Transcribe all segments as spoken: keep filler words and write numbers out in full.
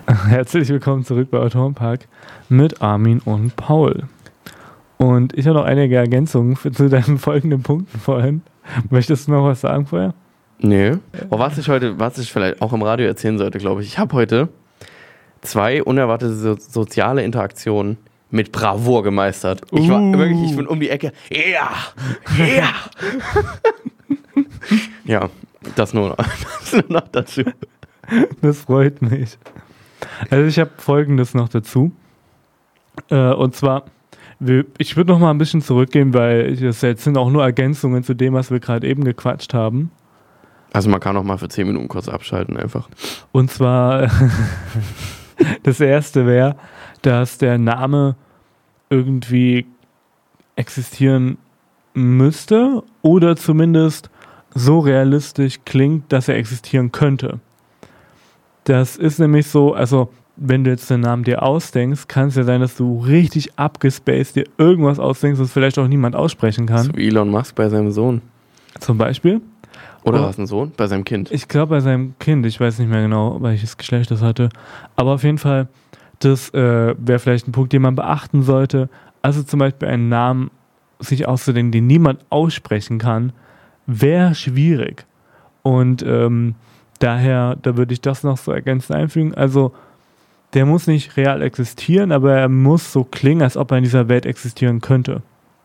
Herzlich willkommen zurück bei Autorenpark mit Armin und Paul. Und ich habe noch einige Ergänzungen für, zu deinen folgenden Punkten vorhin. Möchtest du noch was sagen vorher? Nee. Oh, was ich heute, was ich vielleicht auch im Radio erzählen sollte, glaube ich. Ich habe heute zwei unerwartete so, soziale Interaktionen mit Bravour gemeistert. Ich war Uh. wirklich, ich bin um die Ecke. Ja! Ja! Ja, das nur, das nur noch dazu. Das freut mich. Also ich habe Folgendes noch dazu. Äh, und zwar, wir, ich würde noch mal ein bisschen zurückgehen, weil das jetzt sind auch nur Ergänzungen zu dem, was wir gerade eben gequatscht haben. Also man kann auch mal für zehn Minuten kurz abschalten einfach. Und zwar, das erste wäre, dass der Name irgendwie existieren müsste oder zumindest so realistisch klingt, dass er existieren könnte. Das ist nämlich so, also wenn du jetzt den Namen dir ausdenkst, kann es ja sein, dass du richtig abgespaced dir irgendwas ausdenkst, was vielleicht auch niemand aussprechen kann. So Elon Musk bei seinem Sohn. Zum Beispiel. Oder war es ein Sohn? Bei seinem Kind. Ich glaube bei seinem Kind, ich weiß nicht mehr genau, welches Geschlecht das hatte. Aber auf jeden Fall, das äh, wäre vielleicht ein Punkt, den man beachten sollte. Also zum Beispiel einen Namen sich auszudenken, den niemand aussprechen kann, wäre schwierig. Und ähm, daher, da würde ich das noch so ergänzend einfügen. Also der muss nicht real existieren, aber er muss so klingen, als ob er in dieser Welt existieren könnte.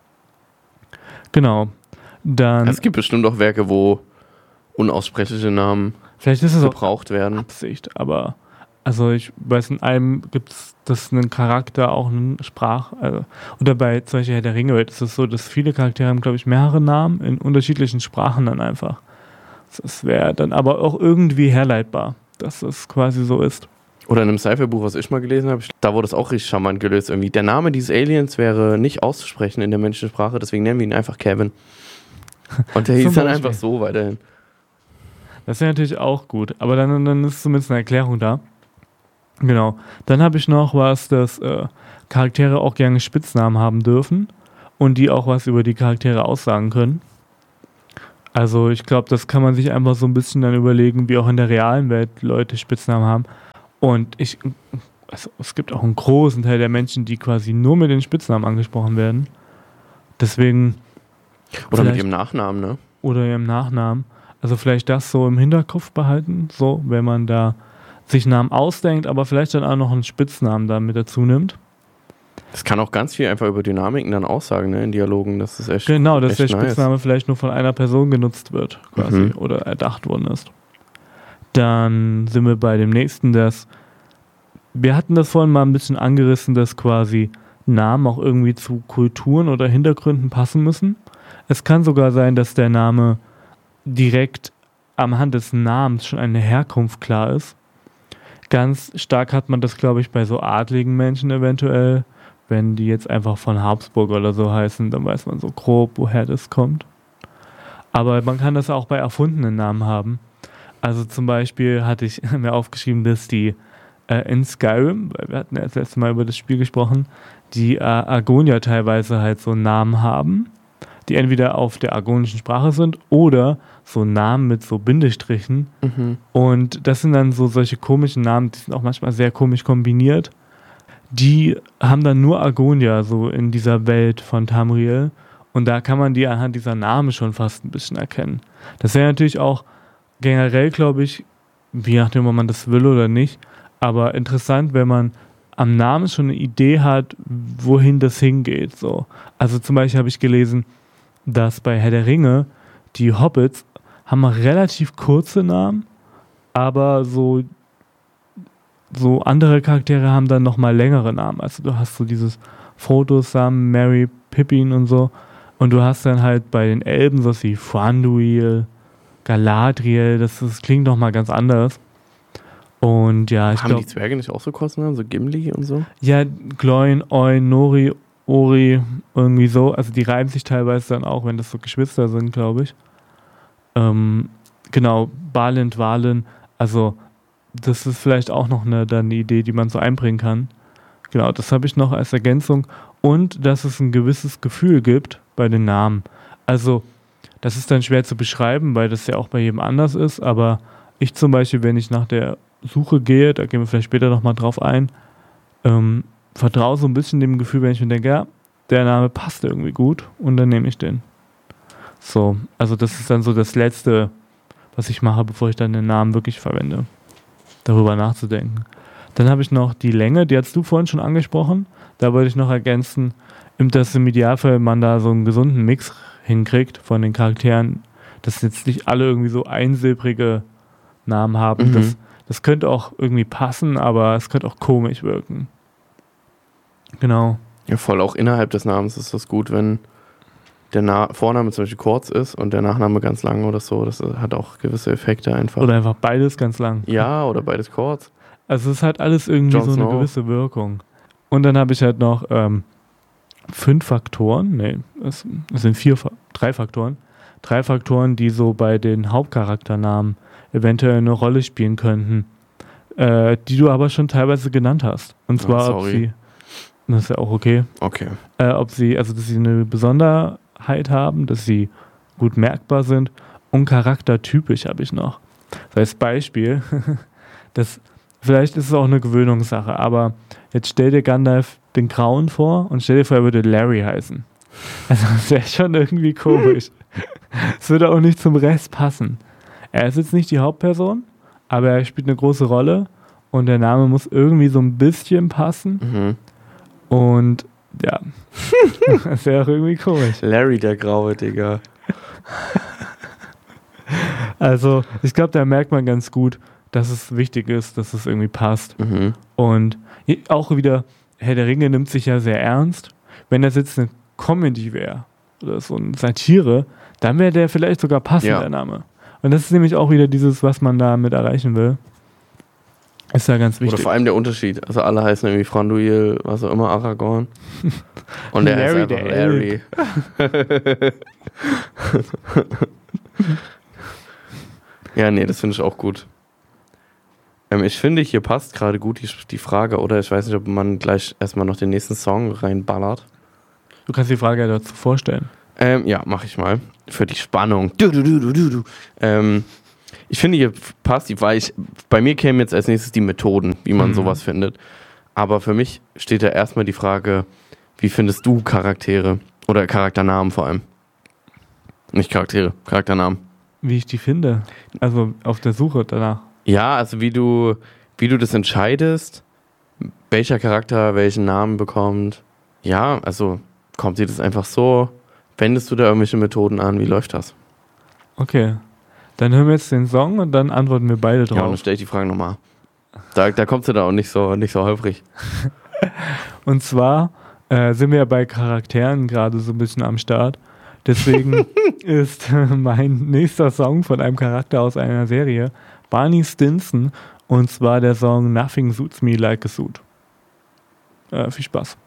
Genau. Dann, Es gibt bestimmt auch Werke, wo unaussprechliche Namen vielleicht ist es auch gebraucht werden. Absicht, aber also ich weiß, in einem gibt es das einen Charakter, auch einen Sprach, also, oder bei zum Beispiel Herr der Ringe ist es so, dass viele Charaktere haben, glaube ich, mehrere Namen in unterschiedlichen Sprachen dann einfach. Das wäre dann aber auch irgendwie herleitbar, dass das quasi so ist. Oder in einem Sci-Fi-Buch, was ich mal gelesen habe, da wurde es auch richtig charmant gelöst. Irgendwie. Der Name dieses Aliens wäre nicht auszusprechen in der menschlichen Sprache, deswegen nennen wir ihn einfach Kevin. Und der hieß dann einfach so weiterhin. Das wäre natürlich auch gut, aber dann, dann ist zumindest eine Erklärung da. Genau. Dann habe ich noch was, dass äh, Charaktere auch gerne Spitznamen haben dürfen und die auch was über die Charaktere aussagen können. Also ich glaube, das kann man sich einfach so ein bisschen dann überlegen, wie auch in der realen Welt Leute Spitznamen haben. Und ich, also es gibt auch einen großen Teil der Menschen, die quasi nur mit den Spitznamen angesprochen werden. Deswegen. Oder mit ihrem Nachnamen, ne? Oder ihrem Nachnamen. Also vielleicht das so im Hinterkopf behalten, so, wenn man da sich Namen ausdenkt, aber vielleicht dann auch noch einen Spitznamen da mit dazu nimmt. Das kann auch ganz viel einfach über Dynamiken dann aussagen, ne, in Dialogen. Das ist echt Genau, dass echt der Spitzname nice. vielleicht nur von einer Person genutzt wird, quasi, Mhm. oder erdacht worden ist. Dann sind wir bei dem nächsten, dass wir hatten das vorhin mal ein bisschen angerissen, dass quasi Namen auch irgendwie zu Kulturen oder Hintergründen passen müssen. Es kann sogar sein, dass der Name direkt am Hand des Namens schon eine Herkunft klar ist. Ganz stark hat man das, glaube ich, bei so adligen Menschen eventuell. Wenn die jetzt einfach von Habsburg oder so heißen, dann weiß man so grob, woher das kommt. Aber man kann das auch bei erfundenen Namen haben. Also zum Beispiel hatte ich mir aufgeschrieben, dass die äh, in Skyrim, weil wir hatten ja das letzte Mal über das Spiel gesprochen, die äh, Argonier teilweise halt so Namen haben, die entweder auf der argonischen Sprache sind oder so Namen mit so Bindestrichen. Mhm. Und das sind dann so solche komischen Namen, die sind auch manchmal sehr komisch kombiniert. Die haben dann nur Argonier so in dieser Welt von Tamriel. Und da kann man die anhand dieser Namen schon fast ein bisschen erkennen. Das wäre natürlich auch generell, glaube ich, je nachdem, ob man das will oder nicht, aber interessant, wenn man am Namen schon eine Idee hat, wohin das hingeht. So. Also zum Beispiel habe ich gelesen, dass bei Herr der Ringe die Hobbits haben relativ kurze Namen, aber so, so andere Charaktere haben dann nochmal längere Namen. Also du hast so dieses Frodo, Sam, Merry, Pippin und so. Und du hast dann halt bei den Elben sowas wie Thranduil, Galadriel, das, das klingt nochmal ganz anders. Und ja, ich Haben glaub, die Zwerge nicht auch so Kostennamen, so Gimli und so? ja, Gloin, Oin, Nori, Ori, irgendwie so. Also die reiben sich teilweise dann auch, wenn das so Geschwister sind, glaube ich. Ähm, genau, Balin, Dwalin, also das ist vielleicht auch noch eine, dann eine Idee, die man so einbringen kann. Genau, das habe ich noch als Ergänzung. Und dass es ein gewisses Gefühl gibt bei den Namen. Also das ist dann schwer zu beschreiben, weil das ja auch bei jedem anders ist, aber ich zum Beispiel, wenn ich nach der Suche gehe, da gehen wir vielleicht später nochmal drauf ein, ähm, vertraue so ein bisschen dem Gefühl, wenn ich mir denke, ja, der Name passt irgendwie gut und dann nehme ich den. So, also das ist dann so das Letzte, was ich mache, bevor ich dann den Namen wirklich verwende. Darüber nachzudenken. Dann habe ich noch die Länge, die hast du vorhin schon angesprochen. Da wollte ich noch ergänzen, dass im Idealfall man da so einen gesunden Mix hinkriegt von den Charakteren, dass jetzt nicht alle irgendwie so einsilbrige Namen haben. Mhm. Das, das könnte auch irgendwie passen, aber es könnte auch komisch wirken. Genau. Ja, voll auch innerhalb des Namens ist das gut, wenn der Na- Vorname zum Beispiel kurz ist und der Nachname ganz lang oder so. Das hat auch gewisse Effekte einfach. Oder einfach beides ganz lang. Ja, oder beides kurz. Also es hat alles irgendwie Jon so eine Snow. Gewisse Wirkung. Und dann habe ich halt noch ähm, fünf Faktoren, nee, es, es sind vier, drei Faktoren. Drei Faktoren, die so bei den Hauptcharakternamen eventuell eine Rolle spielen könnten, äh, die du aber schon teilweise genannt hast. Und zwar, oh, ob sie, das ist ja auch okay, okay. Äh, ob sie, also dass sie eine Besonderheit haben, dass sie gut merkbar sind und charaktertypisch habe ich noch. Das heißt Beispiel, das vielleicht ist es auch eine Gewöhnungssache, aber jetzt stell dir Gandalf den Grauen vor und stell dir vor, er würde Larry heißen. Also das wäre schon irgendwie komisch. Es würde auch nicht zum Rest passen. Er ist jetzt nicht die Hauptperson, aber er spielt eine große Rolle und der Name muss irgendwie so ein bisschen passen. Mhm. Und ja, das wäre auch irgendwie komisch. Larry der Graue, Digga. Also ich glaube, da merkt man ganz gut, dass es wichtig ist, dass es irgendwie passt. Mhm. Und auch wieder, Herr der Ringe nimmt sich ja sehr ernst. Wenn das jetzt eine Comedy wäre oder so eine Satire, dann wäre der vielleicht sogar passend, ja. Der Name. Und das ist nämlich auch wieder dieses, was man damit erreichen will. Ist ja ganz wichtig. Oder vor allem der Unterschied. Also alle heißen irgendwie Thranduil, was auch immer, Aragorn. Und der Larry, heißt einfach Larry. Ja, nee, das finde ich auch gut. Ähm, ich finde, hier passt gerade gut die, die Frage, oder ich weiß nicht, ob man gleich erstmal noch den nächsten Song reinballert. Du kannst die Frage ja dazu vorstellen. Ähm, ja, mach ich mal. Für die Spannung. Du, du, du, du, du, du. Ähm, ich finde, hier passt die, weil ich, bei mir kämen jetzt als nächstes die Methoden, wie man mhm. sowas findet. Aber für mich steht da erstmal die Frage, wie findest du Charaktere? Oder Charakternamen vor allem. Nicht Charaktere, Charakternamen. Wie ich die finde? Also auf der Suche danach. Ja, also wie du, wie du das entscheidest, welcher Charakter welchen Namen bekommt. Ja, also kommt dir das einfach so? Wendest du da irgendwelche Methoden an? Wie läuft das? Okay, dann hören wir jetzt den Song und dann antworten wir beide drauf. Ja, und dann stelle ich die Frage nochmal. Da, da kommst du da auch nicht so, nicht so holprig. Und zwar äh, sind wir ja bei Charakteren gerade so ein bisschen am Start. Deswegen ist äh, mein nächster Song von einem Charakter aus einer Serie Barney Stinson und zwar der Song Nothing Suits Me Like a Suit. Äh, viel Spaß.